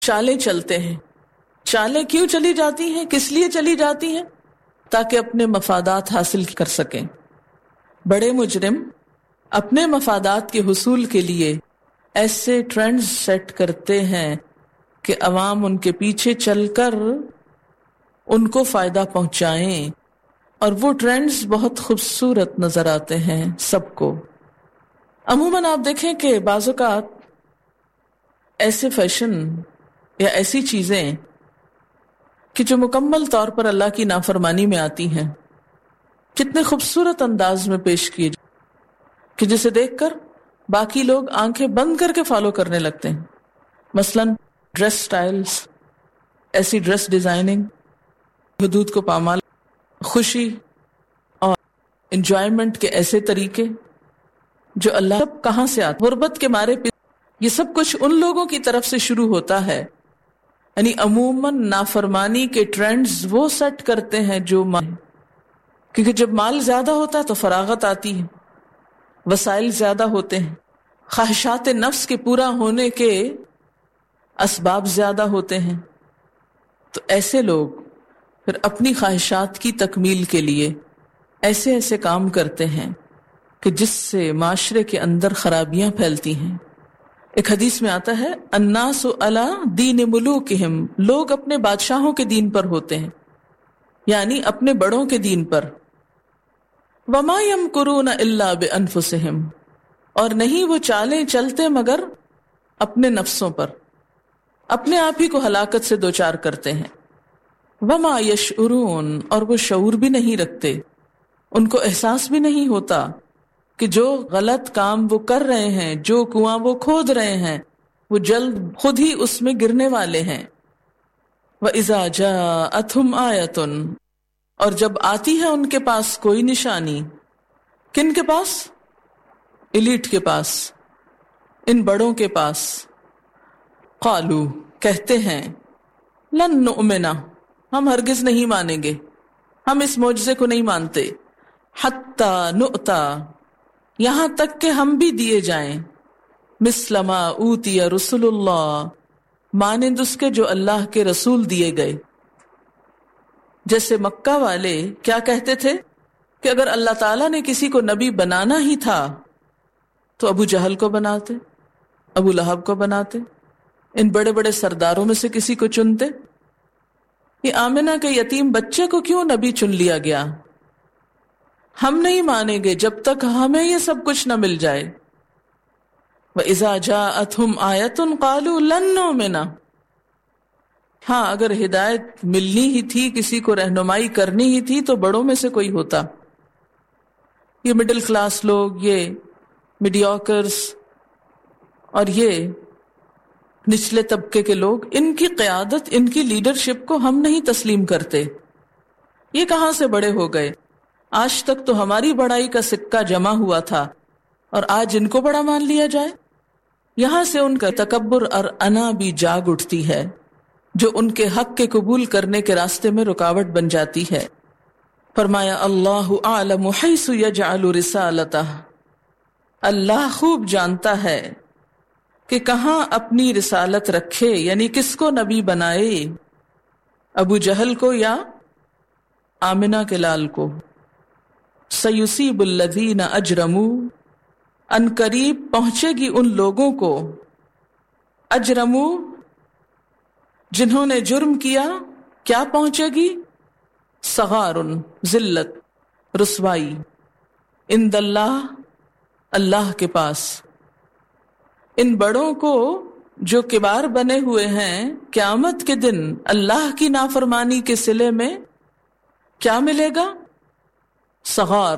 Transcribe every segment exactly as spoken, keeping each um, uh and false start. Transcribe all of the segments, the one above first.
چالیں چلتے ہیں. چالیں کیوں چلی جاتی ہیں؟ کس لیے چلی جاتی ہیں؟ تاکہ اپنے مفادات حاصل کر سکیں. بڑے مجرم اپنے مفادات کے حصول کے لیے ایسے ٹرینڈز سیٹ کرتے ہیں کہ عوام ان کے پیچھے چل کر ان کو فائدہ پہنچائیں، اور وہ ٹرینڈز بہت خوبصورت نظر آتے ہیں سب کو. عموماً آپ دیکھیں کہ بعض اوقات ایسے فیشن یا ایسی چیزیں کہ جو مکمل طور پر اللہ کی نافرمانی میں آتی ہیں کتنے خوبصورت انداز میں پیش کیے کہ جسے دیکھ کر باقی لوگ آنکھیں بند کر کے فالو کرنے لگتے ہیں. مثلاً ڈریس سٹائلز، ایسی ڈریس ڈیزائننگ، حدود کو پامال، خوشی اور انجوائمنٹ کے ایسے طریقے جو اللہ سب کہاں سے آتے، غربت کے مارے پہ یہ سب کچھ ان لوگوں کی طرف سے شروع ہوتا ہے. یعنی عموماً نافرمانی کے ٹرینڈز وہ سیٹ کرتے ہیں جو مال، کیونکہ جب مال زیادہ ہوتا ہے تو فراغت آتی ہے، وسائل زیادہ ہوتے ہیں، خواہشات نفس کے پورا ہونے کے اسباب زیادہ ہوتے ہیں. تو ایسے لوگ پھر اپنی خواہشات کی تکمیل کے لیے ایسے ایسے کام کرتے ہیں کہ جس سے معاشرے کے اندر خرابیاں پھیلتی ہیں. ایک حدیث میں آتا ہے الناس علی دین ملوکہم، لوگ اپنے بادشاہوں کے دین پر ہوتے ہیں، یعنی اپنے بڑوں کے دین پر. وما یمکرون الا بانفسہم، اور نہیں وہ چالیں چلتے مگر اپنے نفسوں پر، اپنے آپ ہی کو ہلاکت سے دوچار کرتے ہیں. وما یشعرون، اور وہ شعور بھی نہیں رکھتے، ان کو احساس بھی نہیں ہوتا کہ جو غلط کام وہ کر رہے ہیں، جو کنواں وہ کھود رہے ہیں، وہ جلد خود ہی اس میں گرنے والے ہیں. وَإِذَا جَاءَتْهُمْ آیَةٌ، اور جب آتی ہے ان کے پاس کوئی نشانی، کن کے پاس؟ ایلیٹ کے پاس، ان بڑوں کے پاس. قالو، کہتے ہیں لن نؤمنا، ہم ہرگز نہیں مانیں گے، ہم اس معجزے کو نہیں مانتے. حتی نؤتا، یہاں تک کہ ہم بھی دیے جائیں، مثل ما اوتی رسول اللہ، مانند اس کے جو اللہ کے رسول دیے گئے. جیسے مکہ والے کیا کہتے تھے کہ اگر اللہ تعالیٰ نے کسی کو نبی بنانا ہی تھا تو ابو جہل کو بناتے، ابو لہب کو بناتے، ان بڑے بڑے سرداروں میں سے کسی کو چنتے. یہ آمنہ کے یتیم بچے کو کیوں نبی چن لیا گیا؟ ہم نہیں مانیں گے جب تک ہمیں یہ سب کچھ نہ مل جائے. وَإِذَا جَاءَتْهُمْ آیَةٌ قَالُوا لَن نُؤْمِنَ، ہاں اگر ہدایت ملنی ہی تھی، کسی کو رہنمائی کرنی ہی تھی تو بڑوں میں سے کوئی ہوتا. یہ مڈل کلاس لوگ، یہ میڈیوکرز اور یہ نچلے طبقے کے لوگ، ان کی قیادت، ان کی لیڈرشپ کو ہم نہیں تسلیم کرتے. یہ کہاں سے بڑے ہو گئے؟ آج تک تو ہماری بڑائی کا سکہ جمع ہوا تھا اور آج ان کو بڑا مان لیا جائے. یہاں سے ان کا تکبر اور انا بھی جاگ اٹھتی ہے، جو ان کے حق کے قبول کرنے کے راستے میں رکاوٹ بن جاتی ہے. فرمایا اللہ اعلم حیث یجعل رسالتہ، اللہ خوب جانتا ہے کہ کہاں اپنی رسالت رکھے، یعنی کس کو نبی بنائے، ابو جہل کو یا آمنہ کے لال کو. سیصیب الذین اجرموا، ان قریب پہنچے گی ان لوگوں کو، اجرموا جنہوں نے جرم کیا، کیا پہنچے گی؟ صغار، ذلت، رسوائی، عند اللہ، اللہ کے پاس. ان بڑوں کو جو کبار بنے ہوئے ہیں، قیامت کے دن اللہ کی نافرمانی کے صلے میں کیا ملے گا؟ صغار،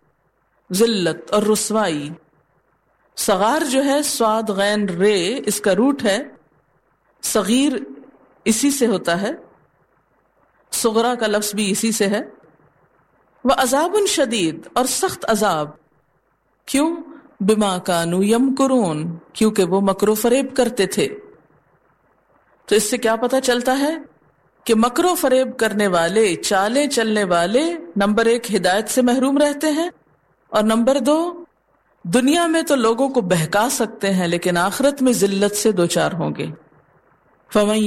ذلت اور رسوائی. صغار جو ہے صاد غین رے، اس کا روٹ ہے. صغیر اسی سے ہوتا ہے، صغرا کا لفظ بھی اسی سے ہے. وعذاب شدید، اور سخت عذاب. کیوں؟ بما کانوا یمکرون، کیونکہ وہ مکر و فریب کرتے تھے. تو اس سے کیا پتہ چلتا ہے کہ مکر و فریب کرنے والے، چالیں چلنے والے، نمبر ایک ہدایت سے محروم رہتے ہیں، اور نمبر دو دنیا میں تو لوگوں کو بہکا سکتے ہیں لیکن آخرت میں ذلت سے دوچار ہوں گے. فمن